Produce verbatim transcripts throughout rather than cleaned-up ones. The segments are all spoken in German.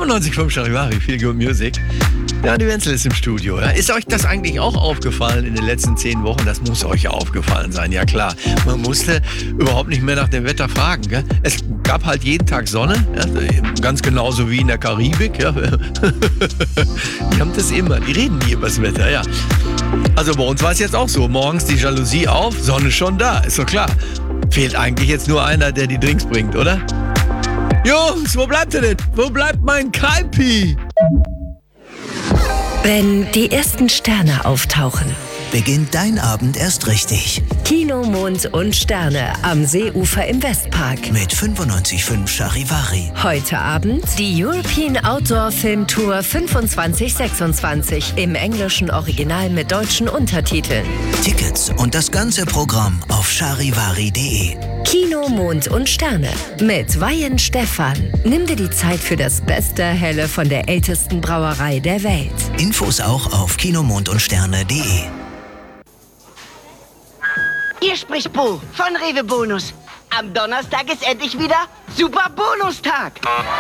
fünfundneunzig Komma fünf Charivari, Feel Good Music. Ja, die Wenzel ist im Studio. Ja. Ist euch das eigentlich auch aufgefallen in den letzten zehn Wochen? Das muss euch ja aufgefallen sein, ja klar. Man musste überhaupt nicht mehr nach dem Wetter fragen. Gell? Es gab halt jeden Tag Sonne, ja, ganz genauso wie in der Karibik. Ja. Die haben das immer, die reden nie über das Wetter, ja. Also bei uns war es jetzt auch so. Morgens die Jalousie auf, Sonne schon da, ist doch klar. Fehlt eigentlich jetzt nur einer, der die Drinks bringt, oder? Jungs, wo bleibt ihr denn? Wo bleibt mein Kaipi? Wenn die ersten Sterne auftauchen, beginnt dein Abend erst richtig. Kino, Mond und Sterne am Seeufer im Westpark. Mit fünfundneunzig Komma fünf Charivari. Heute Abend die European Outdoor Film Tour fünfundzwanzig sechsundzwanzig im englischen Original mit deutschen Untertiteln. Tickets und das ganze Programm auf charivari punkt de. Kino, Mond und Sterne mit Weihen Stefan. Nimm dir die Zeit für das beste Helle von der ältesten Brauerei der Welt. Infos auch auf kinomondundsterne punkt de. Hier spricht Bo von Rewe Bonus. Am Donnerstag ist endlich wieder Super Bonustag.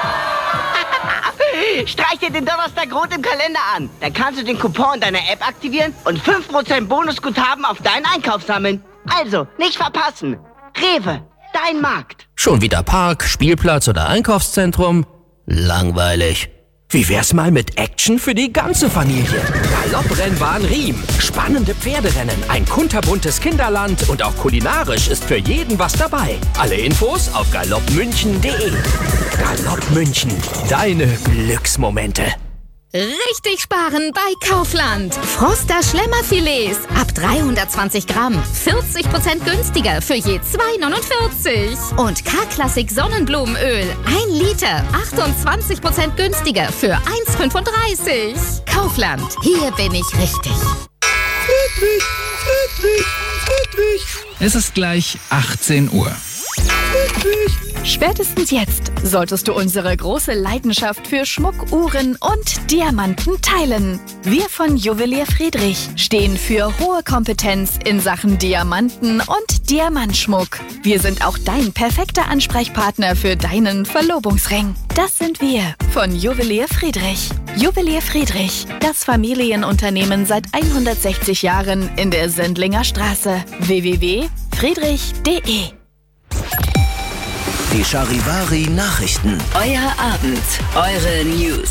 Streich dir den Donnerstag rot im Kalender an. Dann kannst du den Coupon deiner App aktivieren und fünf Prozent Bonusguthaben auf deinen Einkauf sammeln. Also, nicht verpassen. Rewe, dein Markt. Schon wieder Park, Spielplatz oder Einkaufszentrum? Langweilig. Wie wär's mal mit Action für die ganze Familie? Galopprennbahn Riem, spannende Pferderennen, ein kunterbuntes Kinderland und auch kulinarisch ist für jeden was dabei. Alle Infos auf galopp münchen punkt de. Galopp München, deine Glücksmomente. Richtig sparen bei Kaufland. Froster Schlemmerfilets ab dreihundertzwanzig Gramm. vierzig Prozent günstiger für je zwei neunundvierzig. Und K-Klassik Sonnenblumenöl. ein Liter. achtundzwanzig Prozent günstiger für eins fünfunddreißig. Kaufland. Hier bin ich richtig. Friedrich, Friedrich, Friedrich. Es ist gleich achtzehn Uhr. Friedrich. Spätestens jetzt solltest du unsere große Leidenschaft für Schmuck, Uhren und Diamanten teilen. Wir von Juwelier Friedrich stehen für hohe Kompetenz in Sachen Diamanten und Diamantschmuck. Wir sind auch dein perfekter Ansprechpartner für deinen Verlobungsring. Das sind wir von Juwelier Friedrich. Juwelier Friedrich, das Familienunternehmen seit hundertsechzig Jahren in der Sendlinger Straße. w w w punkt friedrich punkt de. Die Charivari Nachrichten. Euer Abend, eure News.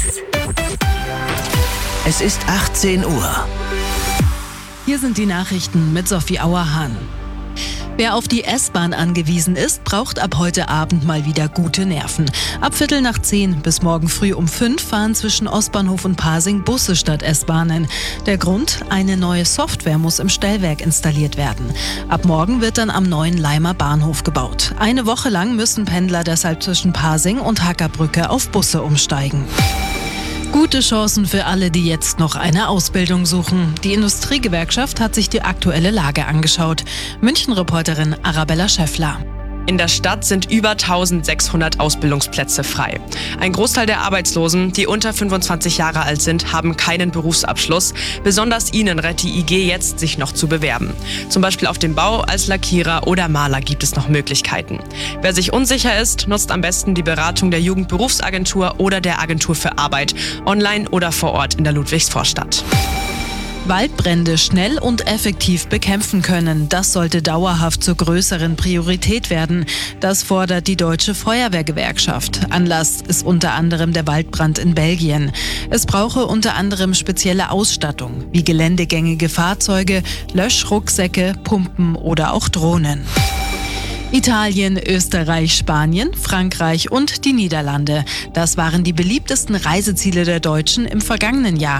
Es ist achtzehn Uhr. Hier sind die Nachrichten mit Sophie Auerhahn. Wer auf die S-Bahn angewiesen ist, braucht ab heute Abend mal wieder gute Nerven. Ab Viertel nach zehn bis morgen früh um fünf fahren zwischen Ostbahnhof und Pasing Busse statt S-Bahnen. Der Grund? Eine neue Software muss im Stellwerk installiert werden. Ab morgen wird dann am neuen Leimer Bahnhof gebaut. Eine Woche lang müssen Pendler deshalb zwischen Pasing und Hackerbrücke auf Busse umsteigen. Gute Chancen für alle, die jetzt noch eine Ausbildung suchen. Die Industriegewerkschaft hat sich die aktuelle Lage angeschaut. München-Reporterin Arabella Schäffler. In der Stadt sind über eintausendsechshundert Ausbildungsplätze frei. Ein Großteil der Arbeitslosen, die unter fünfundzwanzig Jahre alt sind, haben keinen Berufsabschluss. Besonders ihnen rät die I G jetzt, sich noch zu bewerben. Zum Beispiel auf dem Bau, als Lackierer oder Maler gibt es noch Möglichkeiten. Wer sich unsicher ist, nutzt am besten die Beratung der Jugendberufsagentur oder der Agentur für Arbeit, online oder vor Ort in der Ludwigsvorstadt. Waldbrände schnell und effektiv bekämpfen können. Das sollte dauerhaft zur größeren Priorität werden. Das fordert die Deutsche Feuerwehrgewerkschaft. Anlass ist unter anderem der Waldbrand in Belgien. Es brauche unter anderem spezielle Ausstattung, wie geländegängige Fahrzeuge, Löschrucksäcke, Pumpen oder auch Drohnen. Italien, Österreich, Spanien, Frankreich und die Niederlande. Das waren die beliebtesten Reiseziele der Deutschen im vergangenen Jahr.